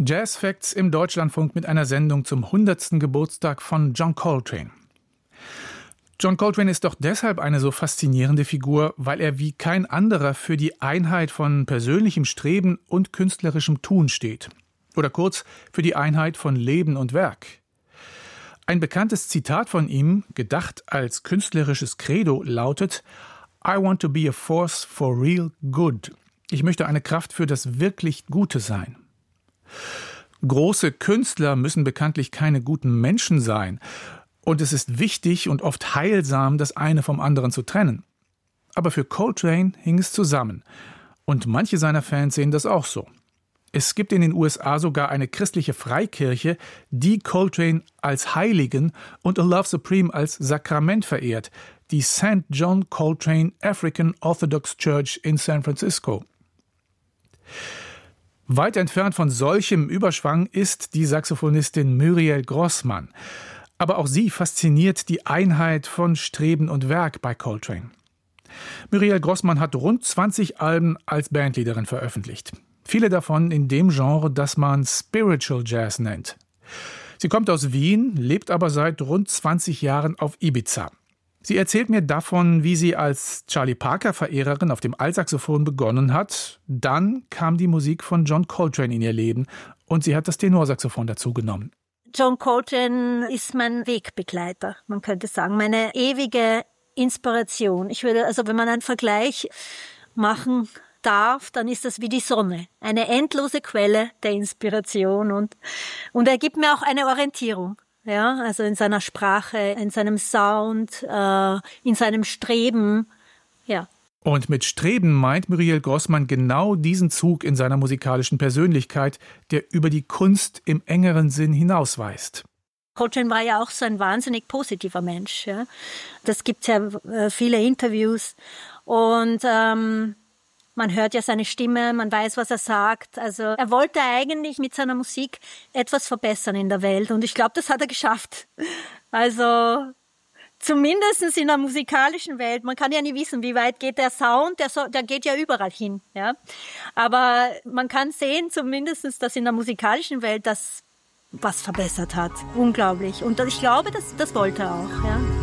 Jazz Facts im Deutschlandfunk mit einer Sendung zum 100. Geburtstag von John Coltrane. John Coltrane ist doch deshalb eine so faszinierende Figur, weil er wie kein anderer für die Einheit von persönlichem Streben und künstlerischem Tun steht. Oder kurz, für die Einheit von Leben und Werk. Ein bekanntes Zitat von ihm, gedacht als künstlerisches Credo, lautet: I want to be a force for real good. Ich möchte eine Kraft für das wirklich Gute sein. Große Künstler müssen bekanntlich keine guten Menschen sein. Und es ist wichtig und oft heilsam, das eine vom anderen zu trennen. Aber für Coltrane hing es zusammen. Und manche seiner Fans sehen das auch so. Es gibt in den USA sogar eine christliche Freikirche, die Coltrane als Heiligen und A Love Supreme als Sakrament verehrt, die St. John Coltrane African Orthodox Church in San Francisco. Weit entfernt von solchem Überschwang ist die Saxophonistin Muriel Grossmann. Aber auch sie fasziniert die Einheit von Streben und Werk bei Coltrane. Muriel Grossmann hat rund 20 Alben als Bandleaderin veröffentlicht. Viele davon in dem Genre, das man Spiritual Jazz nennt. Sie kommt aus Wien, lebt aber seit rund 20 Jahren auf Ibiza. Sie erzählt mir davon, wie sie als Charlie Parker-Verehrerin auf dem Altsaxophon begonnen hat. Dann kam die Musik von John Coltrane in ihr Leben und sie hat das Tenorsaxophon dazu genommen. John Coltrane ist mein Wegbegleiter, man könnte sagen, meine ewige Inspiration. Ich würde, also wenn man einen Vergleich machen darf, dann ist das wie die Sonne, eine endlose Quelle der Inspiration und er gibt mir auch eine Orientierung. Ja, also in seiner Sprache, in seinem Sound, in seinem Streben, ja. Und mit Streben meint Muriel Grossmann genau diesen Zug in seiner musikalischen Persönlichkeit, der über die Kunst im engeren Sinn hinausweist. Coltrane war ja auch so ein wahnsinnig positiver Mensch. Ja. Das gibt ja viele Interviews und man hört ja seine Stimme, man weiß, was er sagt. Also er wollte eigentlich mit seiner Musik etwas verbessern in der Welt und ich glaube, das hat er geschafft. Also zumindest in der musikalischen Welt. Man kann ja nie wissen, wie weit geht der Sound, der geht ja überall hin. Ja? Aber man kann sehen zumindest, dass in der musikalischen Welt das was verbessert hat. Unglaublich. Und ich glaube, das wollte er auch. Ja?